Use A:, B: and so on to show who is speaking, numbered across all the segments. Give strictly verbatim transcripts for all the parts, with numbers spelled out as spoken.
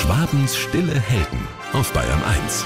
A: Schwabens stille Helden auf Bayern eins.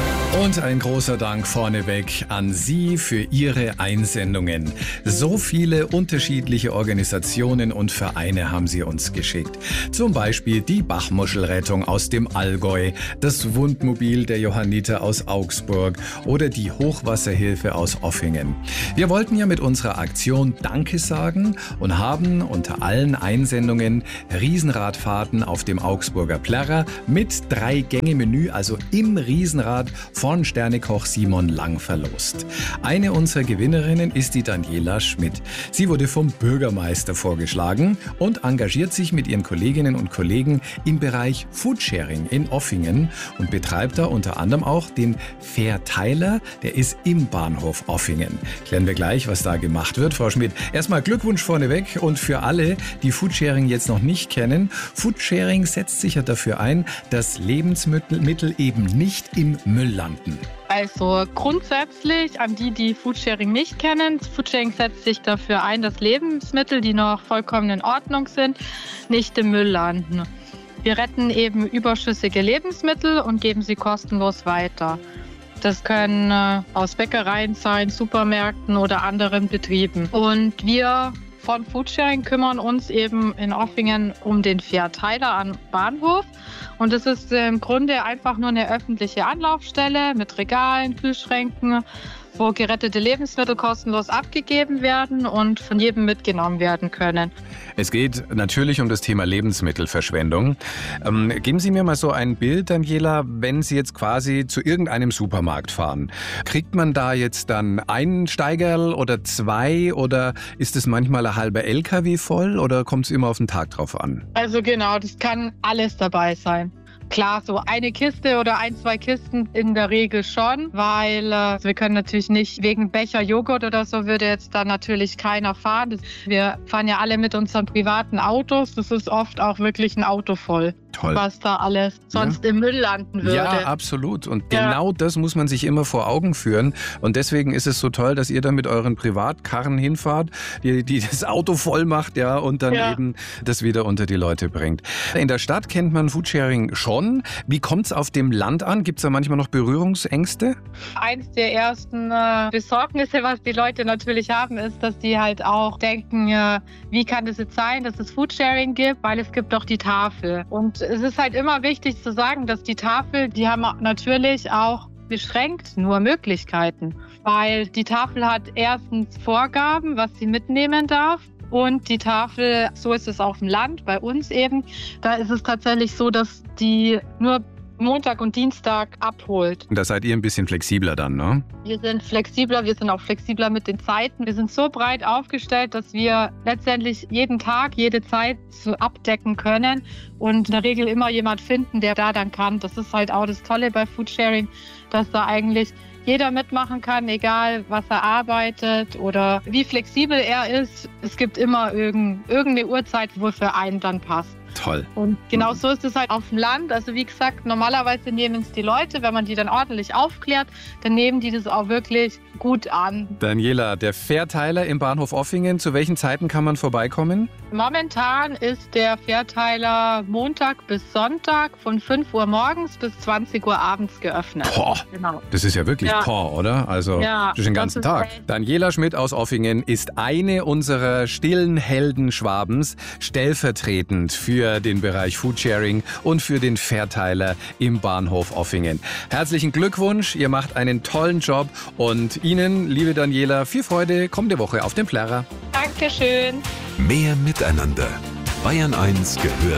B: Und ein großer Dank vorneweg an Sie für Ihre Einsendungen. So viele unterschiedliche Organisationen und Vereine haben Sie uns geschickt. Zum Beispiel die Bachmuschelrettung aus dem Allgäu, das Wundmobil der Johanniter aus Augsburg oder die Hochwasserhilfe aus Offingen. Wir wollten ja mit unserer Aktion Danke sagen und haben unter allen Einsendungen Riesenradfahrten auf dem Augsburger Plärrer mit drei Gänge Menü, also im Riesenrad von Sternekoch Simon Lang verlost. Eine unserer Gewinnerinnen ist die Daniela Schmidt. Sie wurde vom Bürgermeister vorgeschlagen und engagiert sich mit ihren Kolleginnen und Kollegen im Bereich Foodsharing in Offingen und betreibt da unter anderem auch den Verteiler, der ist im Bahnhof Offingen. Klären wir gleich, was da gemacht wird. Frau Schmidt, erstmal Glückwunsch vorneweg und für alle, die Foodsharing jetzt noch nicht kennen. Foodsharing setzt sich ja dafür ein, dass Lebensmittel eben nicht im Müll landen.
C: Also grundsätzlich an die, die Foodsharing nicht kennen, Foodsharing setzt sich dafür ein, dass Lebensmittel, die noch vollkommen in Ordnung sind, nicht im Müll landen. Wir retten eben überschüssige Lebensmittel und geben sie kostenlos weiter. Das können äh, aus Bäckereien sein, Supermärkten oder anderen Betrieben. Und wir von Foodsharing kümmern uns eben in Offingen um den Verteiler am Bahnhof. Und es ist im Grunde einfach nur eine öffentliche Anlaufstelle mit Regalen, Kühlschränken, wo gerettete Lebensmittel kostenlos abgegeben werden und von jedem mitgenommen werden können.
B: Es geht natürlich um das Thema Lebensmittelverschwendung. Ähm, geben Sie mir mal so ein Bild, Daniela, wenn Sie jetzt quasi zu irgendeinem Supermarkt fahren. Kriegt man da jetzt dann einen Steigerl oder zwei oder ist es manchmal ein halber L K W voll oder kommt es immer auf den Tag drauf an?
C: Also genau, das kann alles dabei sein. Klar, so eine Kiste oder ein, zwei Kisten in der Regel schon, weil äh, wir können natürlich nicht wegen Becher Joghurt oder so würde jetzt da natürlich keiner fahren. Das, wir fahren ja alle mit unseren privaten Autos. Das ist oft auch wirklich ein Auto voll. Toll. Was da alles sonst ja. im Müll landen würde.
B: Ja, absolut. Und
C: ja.
B: genau das muss man sich immer vor Augen führen. Und deswegen ist es so toll, dass ihr da mit euren Privatkarren hinfahrt, die, die das Auto voll macht, ja, und dann ja. eben das wieder unter die Leute bringt. In der Stadt kennt man Foodsharing schon. Wie kommt es auf dem Land an? Gibt es da manchmal noch Berührungsängste?
C: Eins der ersten äh, Besorgnisse, was die Leute natürlich haben, ist, dass die halt auch denken, äh, wie kann das jetzt sein, dass es Foodsharing gibt, weil es gibt doch die Tafel. Und es ist halt immer wichtig zu sagen, dass die Tafel, die haben natürlich auch beschränkt nur Möglichkeiten, weil die Tafel hat erstens Vorgaben, was sie mitnehmen darf. Und die Tafel, so ist es auf dem Land, bei uns eben, da ist es tatsächlich so, dass die nur Montag und Dienstag abholt.
B: Da seid ihr ein bisschen flexibler dann, ne?
C: Wir sind flexibler, wir sind auch flexibler mit den Zeiten. Wir sind so breit aufgestellt, dass wir letztendlich jeden Tag, jede Zeit so abdecken können und in der Regel immer jemand finden, der da dann kann. Das ist halt auch das Tolle bei Foodsharing, dass da eigentlich jeder mitmachen kann, egal was er arbeitet oder wie flexibel er ist. Es gibt immer irgendeine Uhrzeit, wo für einen dann passt.
B: Toll.
C: Und genau so ist es halt auf dem Land. Also wie gesagt, normalerweise nehmen es die Leute, wenn man die dann ordentlich aufklärt, dann nehmen die das auch wirklich gut an.
B: Daniela, der Verteiler im Bahnhof Offingen, zu welchen Zeiten kann man vorbeikommen?
C: Momentan ist der Verteiler Montag bis Sonntag von fünf Uhr morgens bis zwanzig Uhr abends geöffnet.
B: Boah, genau. Das ist ja wirklich ja. Boah, oder? Also
C: ja,
B: das ist den ganzen Tag.
C: Echt.
B: Daniela Schmidt aus Offingen ist eine unserer stillen Helden Schwabens, stellvertretend für den Bereich Foodsharing und für den Verteiler im Bahnhof Offingen. Herzlichen Glückwunsch, ihr macht einen tollen Job und Ihnen, liebe Daniela, viel Freude kommende Woche auf dem Plärrer.
C: Dankeschön.
A: Mehr Miteinander. Bayern eins gehört